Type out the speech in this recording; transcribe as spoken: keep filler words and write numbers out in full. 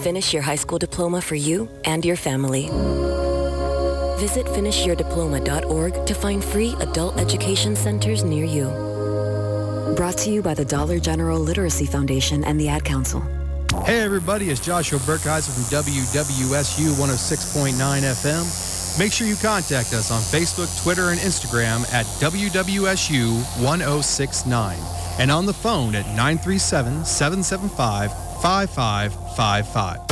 finish your high school diploma for you and your family. Visit finish your diploma dot org to find free adult education centers near you. Brought to you by the Dollar General Literacy Foundation and the Ad Council. Hey everybody, it's Joshua Burkheiser from W W S U one oh six point nine F M. Make sure you contact us on Facebook, Twitter, and Instagram at W W S U one oh six nine and on the phone at nine three seven, seven seven five, five five five five.